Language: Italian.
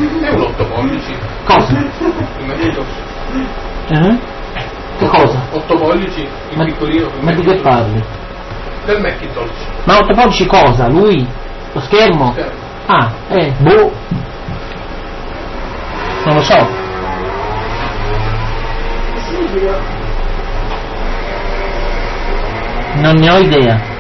È un 8 pollici. Cosa? Il Macintosh. Che cosa? 8 pollici, il piccolino. Ma di che parli? Del Macintosh. Ma 8 pollici cosa? Lui? Lo schermo? Ah, boh. Non lo so. Non ne ho idea.